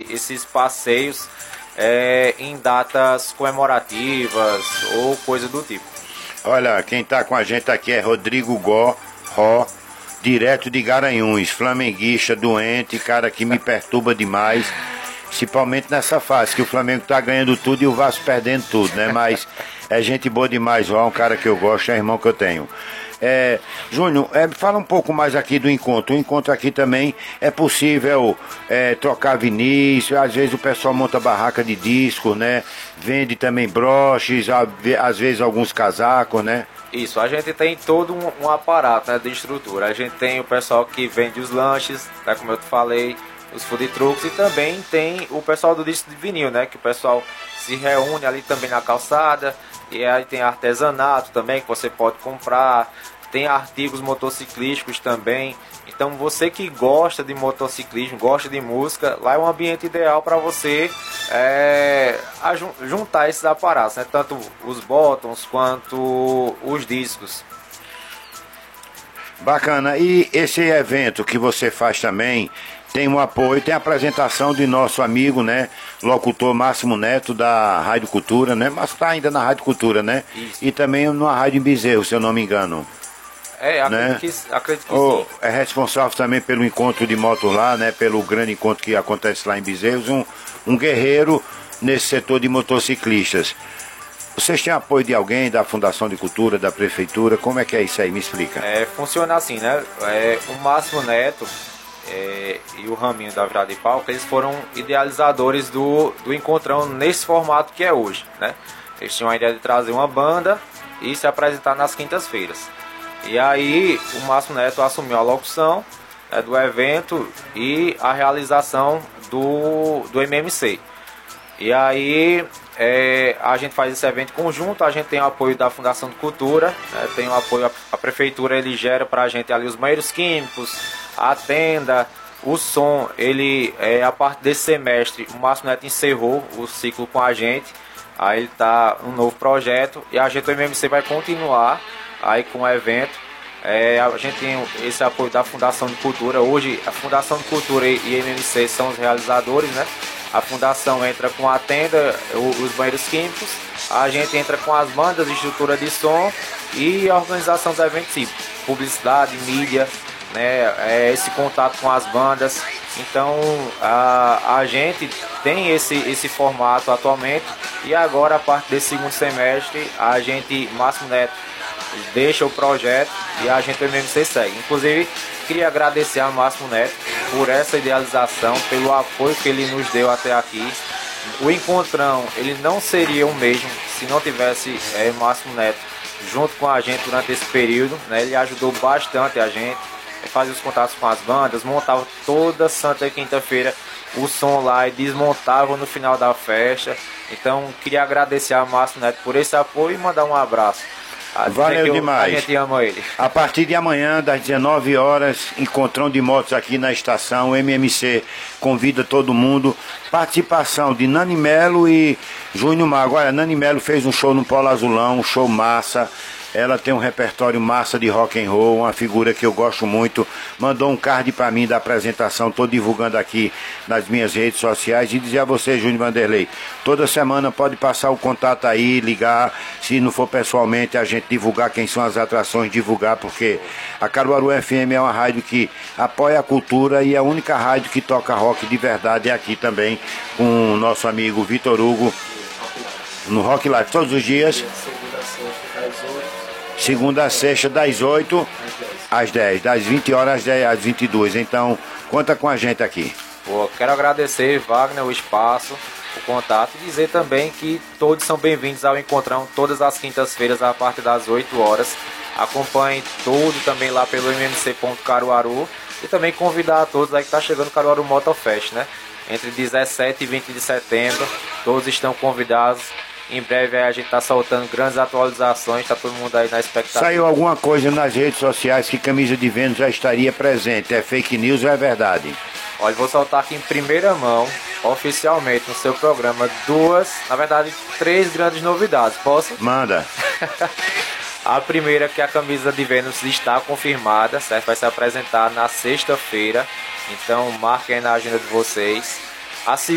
esses passeios em datas comemorativas ou coisa do tipo. Olha, quem tá com a gente aqui é Rodrigo Ró, direto de Garanhuns, flamenguista, doente, cara que me perturba demais, principalmente nessa fase, que o Flamengo tá ganhando tudo e o Vasco perdendo tudo, né? Mas é gente boa demais, ó, um cara que eu gosto, é irmão que eu tenho. Júnior, fala um pouco mais aqui do encontro. O encontro aqui também é possível trocar vinis, às vezes o pessoal monta barraca de discos, né? Vende também broches, às vezes alguns casacos, né? Isso, a gente tem todo um aparato, né, de estrutura. A gente tem o pessoal que vende os lanches, né, como eu te falei, os food trucks, e também tem o pessoal do disco de vinil, né, que o pessoal se reúne ali também na calçada, e aí tem artesanato também que você pode comprar, tem artigos motociclísticos também. Então você que gosta de motociclismo, gosta de música, lá é um ambiente ideal para você juntar esses aparatos, né? Tanto os bottoms quanto os discos. Bacana. E esse evento que você faz também tem um apoio, tem a apresentação de nosso amigo, né? Locutor Máximo Neto da Rádio Cultura, né? Mas está ainda na Rádio Cultura, né? Isso. E também numa rádio em Bezerro, se eu não me engano. Acredito que sim. É responsável também pelo encontro de moto lá, né? Pelo grande encontro que acontece lá em Bezerros, um guerreiro nesse setor de motociclistas. Vocês têm apoio de alguém, da Fundação de Cultura, da Prefeitura? Como é que é isso aí? Me explica. Funciona assim, né? O Máximo Neto e o Raminho da Virada de Palco, eles foram idealizadores do encontrão nesse formato que é hoje, né? Eles tinham a ideia de trazer uma banda e se apresentar nas quintas-feiras. E aí o Máximo Neto assumiu a locução, né, do evento e a realização do MMC. E aí a gente faz esse evento conjunto, a gente tem o apoio da Fundação de Cultura, né, tem o apoio, a Prefeitura ele gera pra gente ali os banheiros químicos, a tenda, o som. A parte desse semestre, o Máximo Neto encerrou o ciclo com a gente, aí ele tá um novo projeto e a gente, o MMC, vai continuar aí com o evento. A gente tem esse apoio da Fundação de Cultura. Hoje a Fundação de Cultura e MMC são os realizadores, né? A Fundação entra com a tenda, os banheiros químicos, a gente entra com as bandas, estrutura de som e a organização dos eventos, sim, publicidade, mídia, né? Esse contato com as bandas. Então a gente tem esse formato atualmente, e agora a parte desse segundo semestre a gente, Máximo Neto deixa o projeto e a gente, o MMC, segue. Inclusive queria agradecer ao Máximo Neto por essa idealização, pelo apoio que ele nos deu até aqui. O encontrão ele não seria o mesmo se não tivesse Máximo Neto junto com a gente durante esse período, né? Ele ajudou bastante a gente, fazia os contatos com as bandas, montava toda santa quinta-feira o som lá e desmontava no final da festa. Queria agradecer ao Máximo Neto por esse apoio e mandar um abraço. Valeu demais. A gente ama ele. A partir de amanhã, das 19 horas, encontrão de motos aqui na estação. O MMC convida todo mundo. Participação de Nani Melo e Júnior Mago. Olha, Nani Melo fez um show no Polo Azulão, um show massa. Ela tem um repertório massa de rock and roll, uma figura que eu gosto muito. Mandou um card pra mim da apresentação, tô divulgando aqui nas minhas redes sociais. E dizer a você, Júnior Vanderlei, toda semana pode passar o contato aí, ligar. Se não for pessoalmente, a gente divulgar quem são as atrações, divulgar, porque a Caruaru FM é uma rádio que apoia a cultura e a única rádio que toca rock de verdade é aqui também, com o nosso amigo Vitor Hugo, no Rock Live, todos os dias. Segunda a sexta, das 8 às 10, das 20 horas às 22. Então, conta com a gente aqui. Quero agradecer, Wagner, o espaço, o contato, e dizer também que todos são bem-vindos ao encontrão todas as quintas-feiras a partir das 8 horas. Acompanhem tudo também lá pelo mmc.caruaru, e também convidar a todos aí que está chegando o Caruaru Motofest, né? Entre 17 e 20 de setembro, todos estão convidados. Em breve a gente está soltando grandes atualizações, está todo mundo aí na expectativa. Saiu alguma coisa nas redes sociais que Camisa de Vênus já estaria presente? É fake news ou é verdade? Olha, vou soltar aqui em primeira mão, oficialmente, no seu programa, três grandes novidades. Posso? Manda. A primeira é que a Camisa de Vênus está confirmada, certo? Vai se apresentar na sexta-feira, então marquem aí na agenda de vocês. A